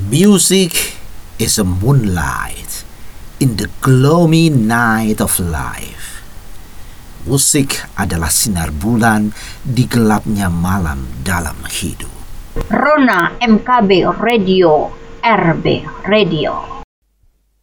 Music is a moonlight in the gloomy night of life. Musik adalah sinar bulan di gelapnya malam dalam hidup. Rona MKB Radio, RB Radio.